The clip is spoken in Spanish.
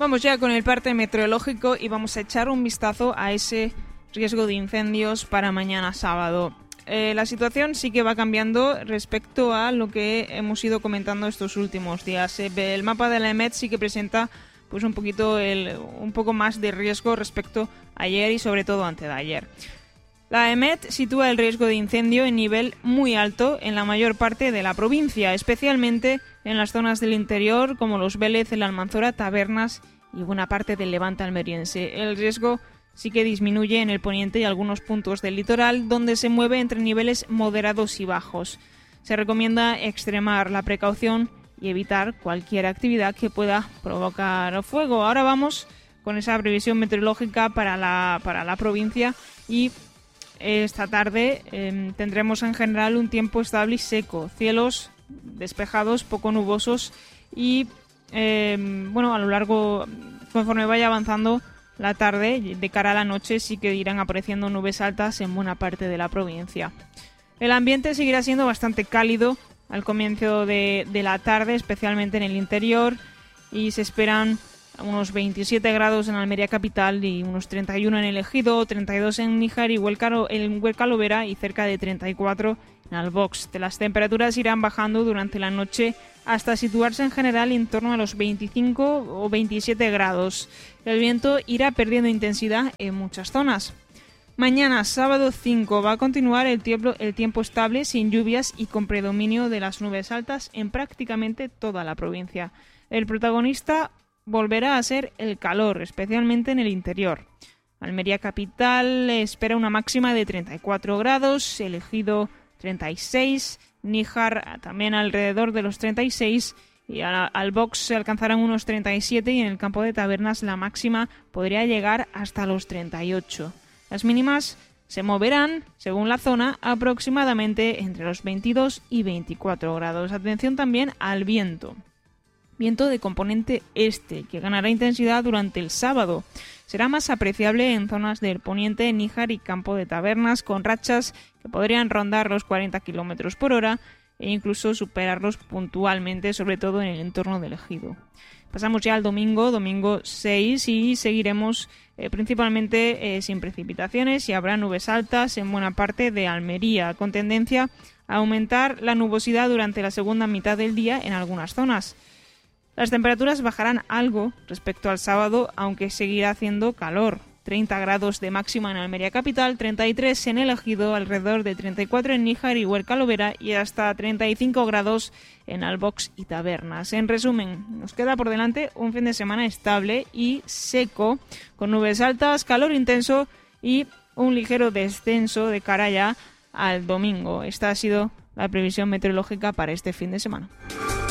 Vamos ya con el parte meteorológico y vamos a echar un vistazo a ese riesgo de incendios para mañana sábado. La situación sí que va cambiando respecto a lo que hemos ido comentando estos últimos días. El mapa de la EMET sí que presenta pues un poco más de riesgo respecto a ayer y sobre todo antes de ayer. La EMET sitúa el riesgo de incendio en nivel muy alto en la mayor parte de la provincia, especialmente en las zonas del interior como Los Vélez, el Almanzora, Tabernas y buena parte del levante almeriense. El riesgo sí que disminuye en el poniente y algunos puntos del litoral, donde se mueve entre niveles moderados y bajos. Se recomienda extremar la precaución y evitar cualquier actividad que pueda provocar fuego. Ahora vamos con esa previsión meteorológica para la provincia y esta tarde tendremos en general un tiempo estable y seco, cielos despejados, poco nubosos y a lo largo, conforme vaya avanzando la tarde, de cara a la noche sí que irán apareciendo nubes altas en buena parte de la provincia. El ambiente seguirá siendo bastante cálido al comienzo de la tarde, especialmente en el interior, y se esperan unos 27 grados en Almería capital y unos 31 en el Ejido, 32 en Níjar y en Huerca Lovera y cerca de 34 en Albox. Las temperaturas irán bajando durante la noche hasta situarse en general en torno a los 25 o 27 grados. El viento irá perdiendo intensidad en muchas zonas. Mañana, sábado 5, va a continuar el tiempo estable, sin lluvias y con predominio de las nubes altas en prácticamente toda la provincia. El protagonista volverá a ser el calor, especialmente en el interior. Almería capital espera una máxima de 34 grados, el Ejido 36, Níjar también alrededor de los 36 y al Box se alcanzarán unos 37 y en el campo de Tabernas la máxima podría llegar hasta los 38. Las mínimas se moverán, según la zona, aproximadamente entre los 22 y 24 grados. Atención también al viento. Viento de componente este, que ganará intensidad durante el sábado. Será más apreciable en zonas del poniente, Níjar y campo de Tabernas, con rachas que podrían rondar los 40 km por hora e incluso superarlos puntualmente, sobre todo en el entorno del Ejido. Pasamos ya al domingo 6, y seguiremos principalmente sin precipitaciones y habrá nubes altas en buena parte de Almería, con tendencia a aumentar la nubosidad durante la segunda mitad del día en algunas zonas. Las temperaturas bajarán algo respecto al sábado, aunque seguirá haciendo calor. 30 grados de máxima en Almería capital, 33 en el Ejido, alrededor de 34 en Níjar y Huerca Lovera y hasta 35 grados en Albox y Tabernas. En resumen, nos queda por delante un fin de semana estable y seco, con nubes altas, calor intenso y un ligero descenso de cara ya al domingo. Esta ha sido la previsión meteorológica para este fin de semana.